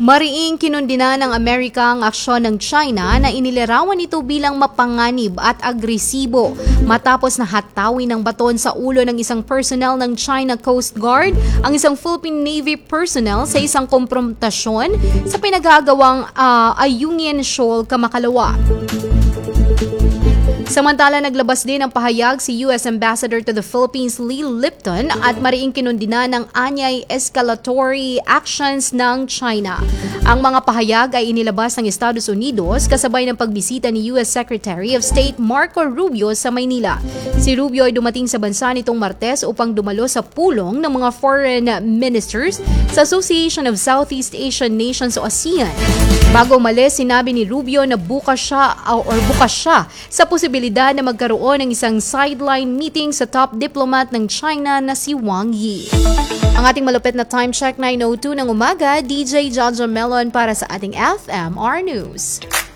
Mariing kinundina ng Amerika ang aksyon ng China na inilarawan ito bilang mapanganib at agresibo matapos na hatawin ng baton sa ulo ng isang personnel ng China Coast Guard ang isang Philippine Navy personnel sa isang komprontasyon sa pinagagawang Ayungin Shoal, Kamakalawa. Samantala, naglabas din ng pahayag si U.S. Ambassador to the Philippines Lee Lipton at mariing kinundina ng anyay escalatory actions ng China. Ang mga pahayag ay inilabas ng Estados Unidos kasabay ng pagbisita ni U.S. Secretary of State Marco Rubio sa Maynila. Si Rubio ay dumating sa bansa nitong Martes upang dumalo sa pulong ng mga foreign ministers sa Association of Southeast Asian Nations o ASEAN. Bago umalis, sinabi ni Rubio na bukas siya sa posibilidad na magkaroon ng isang sideline meeting sa top diplomat ng China na si Wang Yi. Ang ating malupit na time check, 9:02 ng umaga, DJ Jaja Melon para sa ating FMR News.